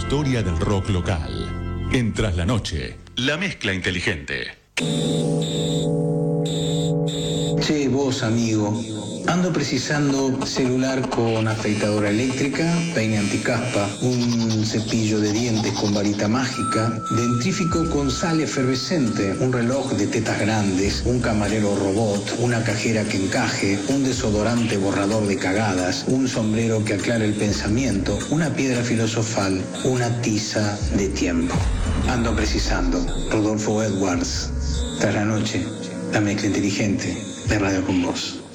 historia del rock local. En Tras la Noche, la mezcla inteligente. Che, vos, amigo. Ando precisando celular con afeitadora eléctrica, peine anticaspa, un cepillo de dientes con varita mágica, dentrífico con sal efervescente, un reloj de tetas grandes, un camarero robot, una cajera que encaje, un desodorante borrador de cagadas, un sombrero que aclare el pensamiento, una piedra filosofal, una tiza de tiempo. Ando precisando. Rodolfo Edwards. Tras la Noche, la mezcla inteligente de Radio con Vos.